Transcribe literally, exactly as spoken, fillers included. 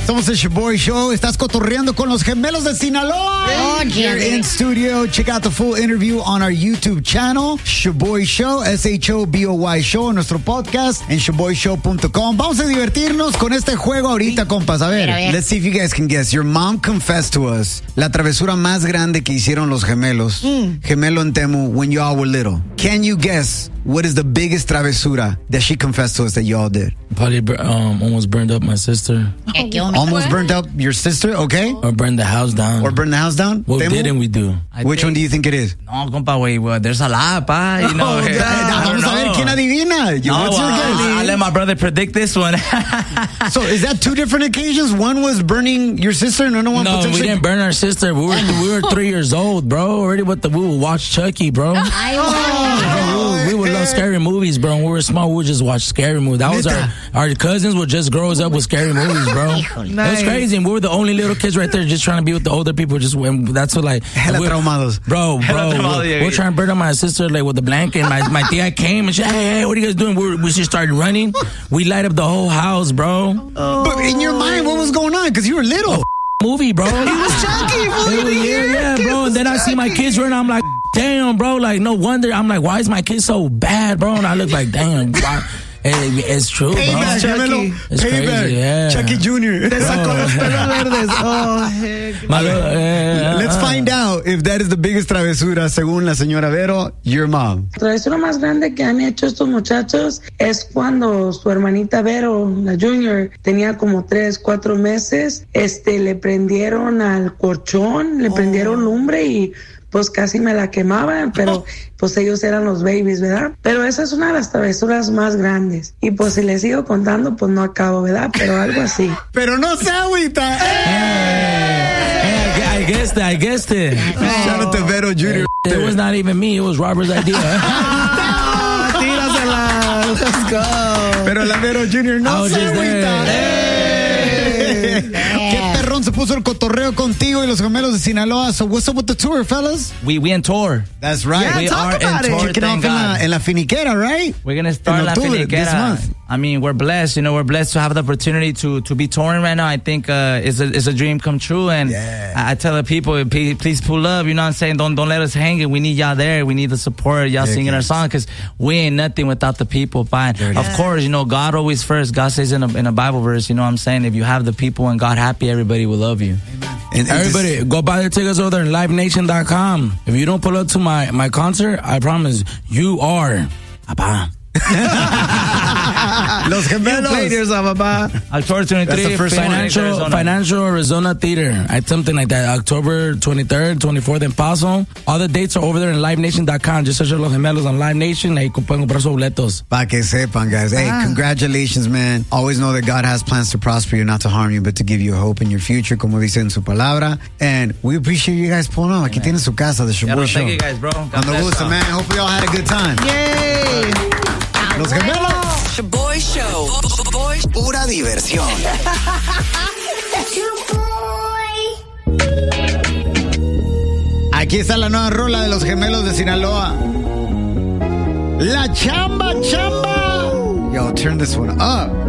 Somos el Shoboy Show. Estás cotorreando con los gemelos de Sinaloa. Oh, Here in studio. Check out the full interview on our YouTube channel, Shoboy Show, S H O B O Y Show, nuestro podcast en shoboy show punto com. Vamos a divertirnos con este juego ahorita, compas. A ver, a ver. let's see if you guys can guess. Your mom confessed to us la travesura más grande que hicieron los gemelos. Mm. Gemelo en Temu when you all were little. Can you guess what is the biggest travesura that she confessed to us that you all did? Probably um, almost burned up my sister. Almost burned up your sister, okay? Or burned the house down. Or burned the house down? What Temu? didn't we do? I Which think, one do you think it is? No, compa, wait, well, there's a lot, pa. You know, Oh, hey, yeah. I don't Vamos a ver know. quién adivina. No, What's your well, guess? I'll, I'll let my brother predict this one. So is that two different occasions? One was burning your sister, and another one No, we potentially- didn't burn our sister. We were we were three years old, bro. Already with the we would watch Chucky, bro. Oh, Bro, we, we would love scary movies, bro. When we were small, we would just watch scary movies. That was our our cousins would just grow us up with scary movies, bro. It was crazy, and we were the only little kids right there, just trying to be with the older people. Just when that's what like, Hella we're- traumados. bro, bro. traumados, we're, yeah, we're yeah. trying to burn up my sister like with the blanket. And my my tia came and she, hey, hey, what are you guys doing? We, we just started running. We light up the whole house, bro. But in your mind, what was going on? Because you were little. Movie, bro. He was Chucky, It was, yeah, yeah, bro. And then I see my kids running. I'm like, damn, bro. Like, no wonder. I'm like, why is my kid so bad, bro? And I look like, damn. Why? Hey, it's true, bro. Payback, Chucky. It's Payback. crazy, yeah. Chucky Junior Te sacó los pelos verdes. Oh, heck. My little- yeah, Let's uh, find out if that is the biggest travesura, según la señora Vero, your mom. La travesura más grande que han hecho estos muchachos es cuando su hermanita Vero, la Junior, tenía como tres, cuatro meses. Este, le prendieron al colchón, le prendieron lumbre y pues casi me la quemaban, pero pues ellos eran los babies, ¿verdad? Pero esa es una de las travesuras más grandes. Y pues si les sigo contando, pues no acabo, ¿verdad? Pero algo así. Pero no se agüita. Hey, I, I guessed it. I guessed it. Shout out to Vero Junior It was not even me. It was Robert's idea. Tírasela. Let's go. Pero la Vero Junior I no was se just agüita. there. Qué perrón se puso el cotorreo contigo y los gemelos de Sinaloa. So what's up with the tour, fellas? we we in tour. That's right. Yeah, we talk are about in it. tour, Kicking thank off en la, God. en la finiquera, right? We're gonna start En La octubre, this Finiquera. month. I mean, we're blessed. You know, we're blessed to have the opportunity to to be touring right now. I think uh, it's a it's a dream come true. And Yeah. I, I tell the people, please, please pull up. You know what I'm saying? Don't don't let us hang it. We need y'all there. We need the support. Y'all Yeah, singing our yes. song because we ain't nothing without the people. Fine. There it Of is. course, you know, God always first. God says in a in a Bible verse. You know what I'm saying? If you have the people and God happy, everybody will love you. And, and Everybody, go buy the tickets over there at live nation dot com. If you don't pull up to my, my concert, I promise you are. Apá. Los gemelos. October twenty-third, That's the first one. Financial, Arizona. Financial Arizona Theater. I something like that. October twenty-third, twenty-fourth in Paso. All the dates are over there in live nation dot com. Just search Los Gemelos on Live Nation. Ahí pueden comprar sus boletos. Pa' que sepan, guys. Hey, congratulations, man. Always know that God has plans to prosper you, not to harm you, but to give you hope in your future, como dice en su palabra. And we appreciate you guys pulling up. Aquí tienen su casa, the Yeah, Shoboy no, Show. thank you guys, bro. God Cuando bless gusta, y'all. man. Hope we all had a good time. Yay! Los gemelos. Shoboy Show. Boy, pura diversión. Aquí está la nueva rola de los gemelos de Sinaloa. La chamba, chamba. Yo, turn this one up.